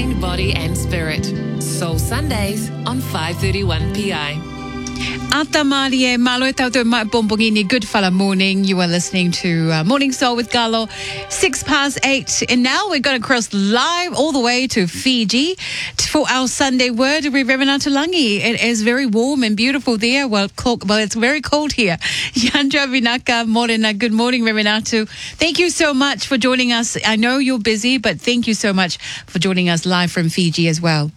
mind, body and spirit. Soul Sundays on 5:31 PI. Ata Marie, malo e tautou mai bombongini. Good fella morning. You are listening to Morning Soul with Galo. 8:06, and now we're going to cross live all the way to Fiji for our Sunday word with Reverend Atulangi. It is very warm and beautiful there. Well, it's very cold here. Yandra Vinaka Morena. Good morning, Reverend Atu. Thank you so much for joining us. I know you're busy, but thank you so much for joining us live from Fiji as well.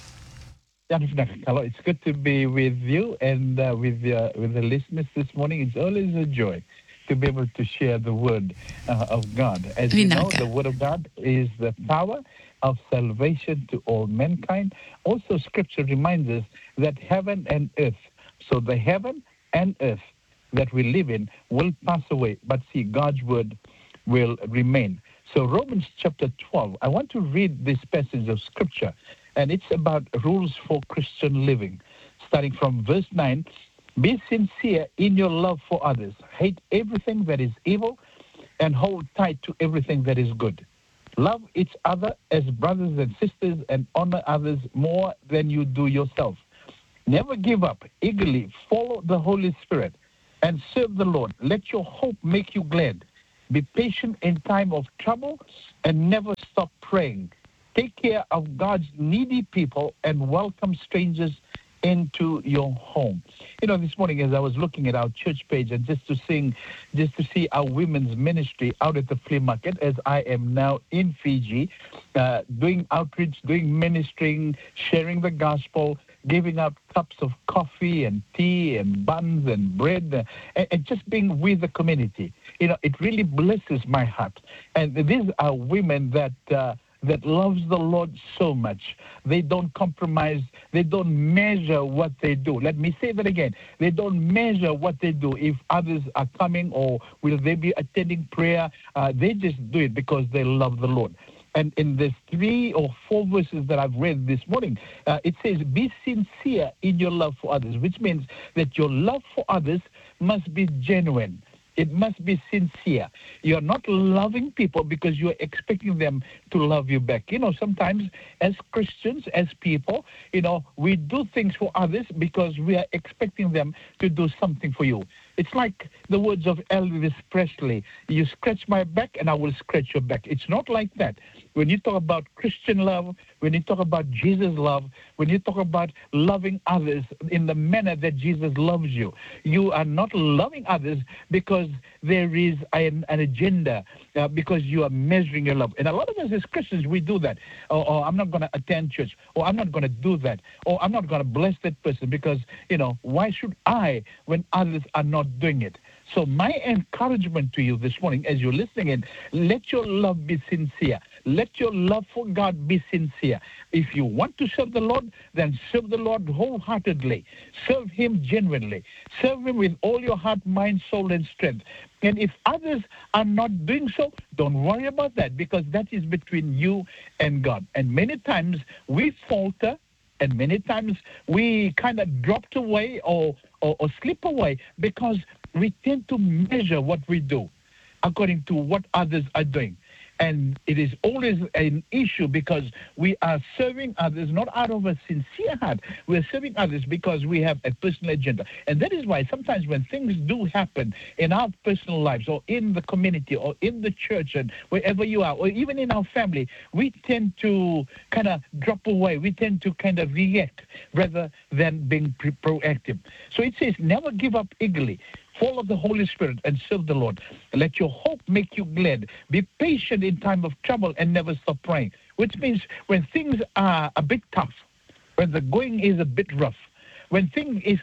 Hello, it's good to be with you and with the listeners this morning. It's always a joy to be able to share the word of God. As you know, the word of God is the power of salvation to all mankind. Also, Scripture reminds us that heaven and earth, so the heaven and earth that we live in will pass away, but see, God's word will remain. So Romans chapter 12, I want to read this passage of Scripture. And it's about rules for Christian living. Starting from verse 9, be sincere in your love for others. Hate everything that is evil and hold tight to everything that is good. Love each other as brothers and sisters and honor others more than you do yourself. Never give up. Eagerly follow the Holy Spirit and serve the Lord. Let your hope make you glad. Be patient in time of trouble and never stop praying. Take care of God's needy people and welcome strangers into your home. You know, this morning as I was looking at our church page and just to see our women's ministry out at the flea market, as I am now in Fiji, doing outreach, doing ministering, sharing the gospel, giving out cups of coffee and tea and buns and bread, and just being with the community. You know, it really blesses my heart. And these are women that loves the Lord so much. They don't compromise. They don't measure what they do. Let me say that again. They don't measure what they do. If others are coming or will they be attending prayer, they just do it because they love the Lord. And in the 3 or 4 verses that I've read this morning, it says, be sincere in your love for others, which means that your love for others must be genuine. It must be sincere. You're not loving people because you're expecting them to love you back. You know, sometimes as Christians, as people, you know, we do things for others because we are expecting them to do something for you. It's like the words of Elvis Presley, you scratch my back and I will scratch your back. It's not like that. When you talk about Christian love, when you talk about Jesus' love, when you talk about loving others in the manner that Jesus loves you, you are not loving others because there is an agenda, because you are measuring your love. And a lot of us as Christians, we do that. Or I'm not going to attend church, or I'm not going to do that, or I'm not going to bless that person because, you know, why should I when others are not doing it? So my encouragement to you this morning as you're listening in, let your love be sincere. Let your love for God be sincere. If you want to serve the Lord, then serve the Lord wholeheartedly. Serve Him genuinely. Serve Him with all your heart, mind, soul, and strength. And if others are not doing so, don't worry about that because that is between you and God. And many times we falter, and many times we kind of dropped away or slip away because we tend to measure what we do according to what others are doing. And it is always an issue because we are serving others not out of a sincere heart. We're serving others because we have a personal agenda. And that is why sometimes when things do happen in our personal lives or in the community or in the church and wherever you are, or even in our family, we tend to kind of drop away. We tend to kind of react rather than being proactive. So it says, never give up eagerly. Follow the Holy Spirit and serve the Lord. Let your hope make you glad. Be patient in time of trouble and never stop praying. Which means when things are a bit tough, when the going is a bit rough, when things is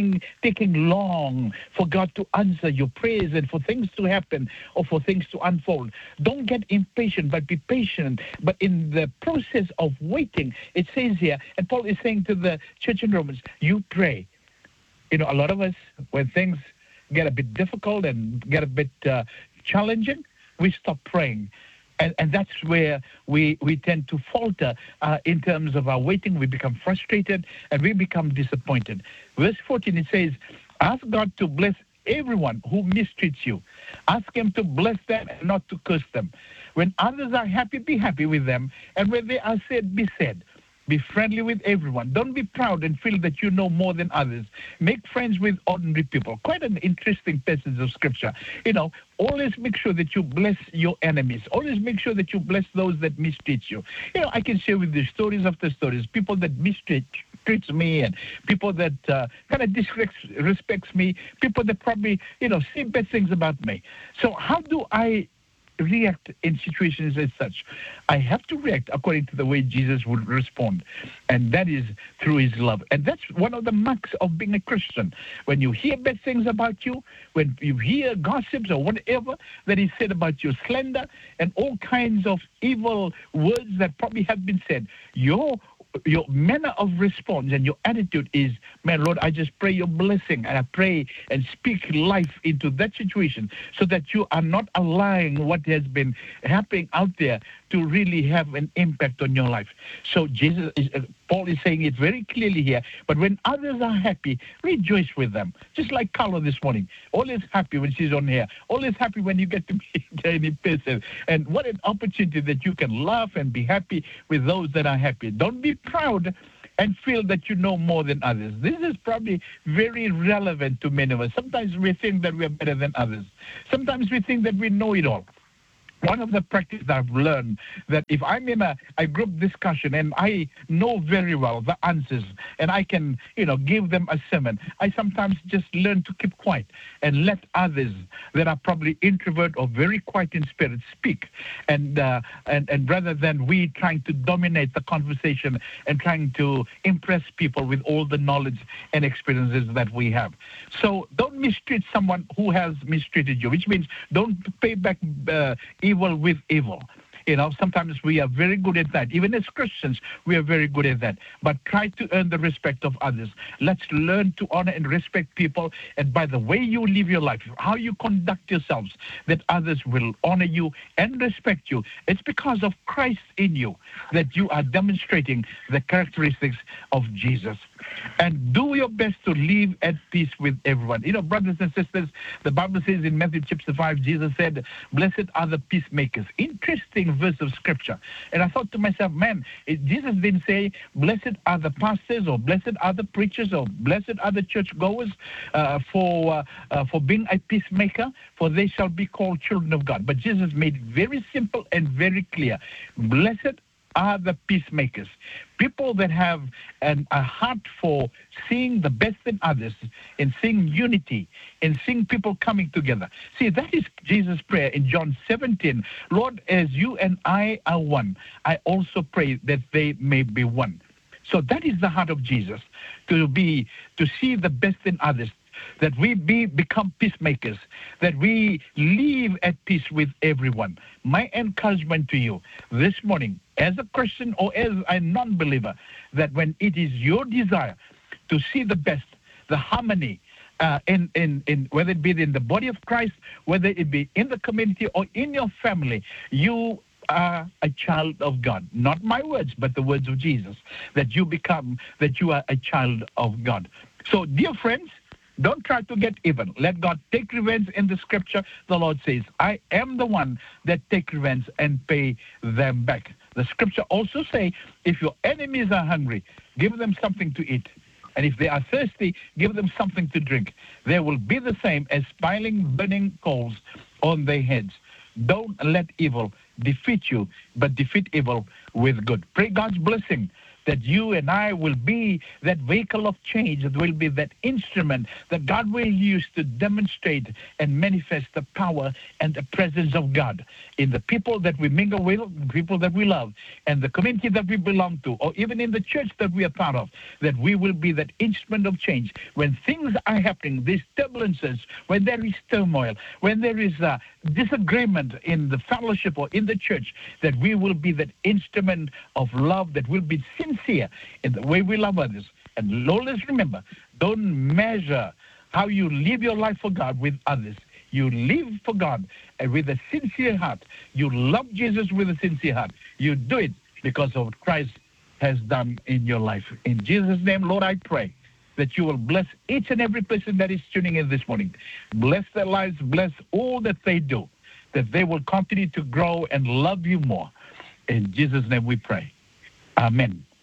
taking long for God to answer your prayers and for things to happen or for things to unfold, don't get impatient, but be patient. But in the process of waiting, it says here, and Paul is saying to the church in Romans, you pray. You know, a lot of us, when things get a bit difficult and get a bit challenging, we stop praying. And that's where we tend to falter in terms of our waiting. We become frustrated and we become disappointed. Verse 14, it says, ask God to bless everyone who mistreats you. Ask Him to bless them and not to curse them. When others are happy, be happy with them. And when they are sad, be sad. Be friendly with everyone. Don't be proud and feel that you know more than others. Make friends with ordinary people. Quite an interesting passage of scripture. Always make sure that you bless your enemies. Always make sure that you bless those that mistreat you. I can share with you stories after stories. People that mistreats me, and people that kind of disrespects me. People that probably, say bad things about me. So how do I react in situations as such? I have to react according to the way Jesus would respond, and that is through his love. And that's one of the marks of being a Christian. When you hear bad things about you, when you hear gossips or whatever that is said about you, slander and all kinds of evil words that probably have been said, your manner of response and your attitude is, man, Lord, I just pray your blessing, and I pray and speak life into that situation so that you are not allowing what has been happening out there to really have an impact on your life. So Paul is saying it very clearly here. But when others are happy, rejoice with them. Just like Carla this morning, always happy when she's on here, always happy when you get to meet any person. And what an opportunity that you can laugh and be happy with those that are happy. Don't be proud and feel that you know more than others. This is probably very relevant to many of us. Sometimes we think that we are better than others. Sometimes we think that we know it all. One of the practices I've learned, that if I'm in a group discussion and I know very well the answers and I can, give them a sermon, I sometimes just learn to keep quiet and let others that are probably introvert or very quiet in spirit speak. And rather than we trying to dominate the conversation and trying to impress people with all the knowledge and experiences that we have. So don't mistreat someone who has mistreated you, which means don't pay back evil with evil. Sometimes we are very good at that. Even as Christians, we are very good at that. But try to earn the respect of others. Let's learn to honor and respect people. And by the way you live your life, how you conduct yourselves, that others will honor you and respect you. It's because of Christ in you that you are demonstrating the characteristics of Jesus. And do your best to live at peace with everyone. Brothers and sisters, the Bible says in Matthew chapter 5, Jesus said, blessed are the peacemakers. Interesting verse of scripture. And I thought to myself, man, Jesus didn't say, blessed are the pastors, or blessed are the preachers, or blessed are the churchgoers for being a peacemaker, for they shall be called children of God. But Jesus made it very simple and very clear. Blessed are the peacemakers. People that have a heart for seeing the best in others, and seeing unity, and seeing people coming together. See, that is Jesus' prayer in John 17. Lord, as you and I are one, I also pray that they may be one. So that is the heart of Jesus, to see the best in others, that we become peacemakers, that we live at peace with everyone. My encouragement to you this morning, as a Christian or as a non-believer, that when it is your desire to see the best, the harmony, in whether it be in the body of Christ, whether it be in the community or in your family, you are a child of God. Not my words, but the words of Jesus, that you are a child of God. So, dear friends, don't try to get even. Let God take revenge. In the scripture, the Lord says, I am the one that take revenge and pay them back. The scripture also say, if your enemies are hungry, give them something to eat. And if they are thirsty, give them something to drink. They will be the same as piling burning coals on their heads. Don't let evil defeat you, but defeat evil with good. Pray God's blessing, that you and I will be that vehicle of change, that will be that instrument that God will use to demonstrate and manifest the power and the presence of God in the people that we mingle with, the people that we love, and the community that we belong to, or even in the church that we are part of, that we will be that instrument of change. When things are happening, these turbulences, when there is turmoil, when there is disagreement in the fellowship or in the church, that we will be that instrument of love, that will be sincere in the way we love others. And always remember, don't measure how you live your life for God with others. You live for God and with a sincere heart. You love Jesus with a sincere heart. You do it because of what Christ has done in your life. In Jesus' name, Lord, I pray that you will bless each and every person that is tuning in this morning. Bless their lives, bless all that they do. that they will continue to grow and love you more. In Jesus' name we pray. Amen.